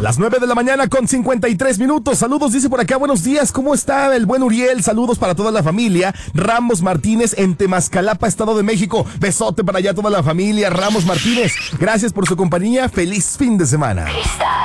Las 9 de la mañana con 53 minutos. Saludos, dice por acá, buenos días, ¿cómo está el buen Uriel? Saludos para toda la familia. Ramos Martínez en Temascalapa, Estado de México. Besote para allá toda la familia. Ramos Martínez, gracias por su compañía. Feliz fin de semana.